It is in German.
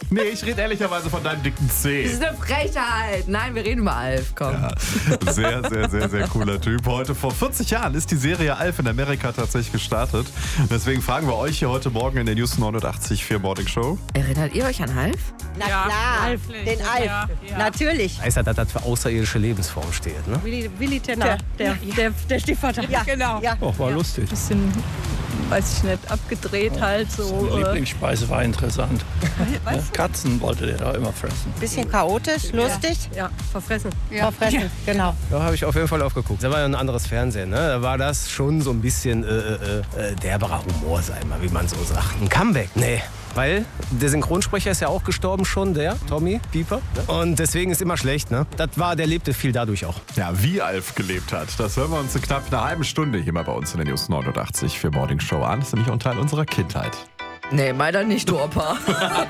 Nee, ich rede ehrlicherweise von deinem dicken C. Das ist eine Frechheit. Nein, wir reden über Alf, komm. Ja, sehr, sehr, sehr, sehr cooler Typ. Heute vor 40 Jahren ist die Serie Alf in Amerika tatsächlich gestartet. Deswegen fragen wir euch hier heute Morgen in der News 89.4 Morning Show. Erinnert ihr euch an Alf? Na klar, den Alf. Ja. Natürlich. Weiß ja, dass das für außerirdische Lebensform steht, ne? Willi Tenner, der Stiefvater. Ja, Genau. Ja. Oh, war lustig. Bisschen, weiß ich nicht, abgedreht halt so. Meine Lieblingsspeise war interessant. Katzen wollte der da immer fressen. Bisschen chaotisch, lustig, Ja, verfressen. verfressen. Genau. Da habe ich auf jeden Fall aufgeguckt. Da war ja ein anderes Fernsehen, ne? Da war das schon so ein bisschen derberer Humor, sag ich mal, wie man so sagt. Ein Comeback? Nee. Weil der Synchronsprecher ist ja auch gestorben schon, der Tommy Pieper. Und deswegen ist immer schlecht, ne? Der lebte viel dadurch auch. Ja, wie Alf gelebt hat, das hören wir uns in knapp einer halben Stunde hier mal bei uns in der News 89.4 Morning Show an. Das ist nämlich auch ein Teil unserer Kindheit. Nee, leider nicht, du Opa.